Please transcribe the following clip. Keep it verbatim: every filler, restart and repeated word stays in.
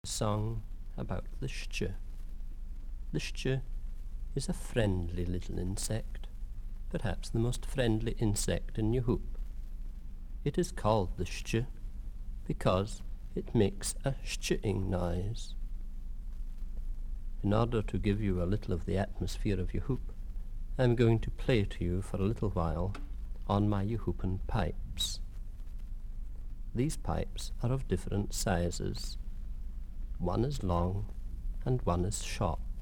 Song about the Shtche. The Shtche is a friendly little insect, perhaps the most friendly insect in your hoop. It is called the Shtche because it makes a shtching noise. In order to give you a little of the atmosphere of your hoop, I am going to play to you for a little while on my Yehoopen pipes. These pipes are of different sizes. One is long and one is short.